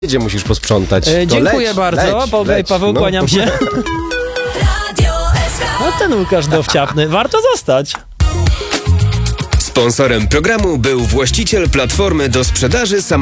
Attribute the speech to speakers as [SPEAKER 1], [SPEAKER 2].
[SPEAKER 1] Gdzie musisz posprzątać?
[SPEAKER 2] Dziękuję bardzo. Paweł, kłaniam się. No ten Łukasz dowciapny. Warto zostać.
[SPEAKER 3] Sponsorem programu był właściciel platformy do sprzedaży samochodów.